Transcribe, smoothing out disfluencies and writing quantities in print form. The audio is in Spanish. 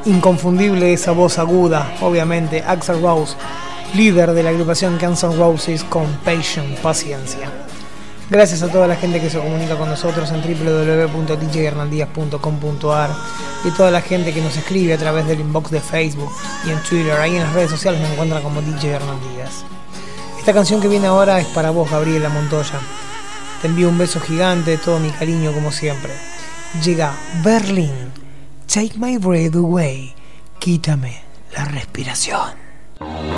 Inconfundible esa voz aguda, obviamente, Axl Rose, líder de la agrupación Guns N' Roses, con Patience, paciencia. Gracias a toda la gente que se comunica con nosotros en www.djhernandíaz.com.ar y toda la gente que nos escribe a través del inbox de Facebook y en Twitter. Ahí en las redes sociales me encuentran como DJ Hernandíaz. Esta canción que viene ahora es para vos, Gabriela Montoya. Te envío un beso gigante, todo mi cariño como siempre. Llega Berlín, Take My Breath Away, quítame la respiración.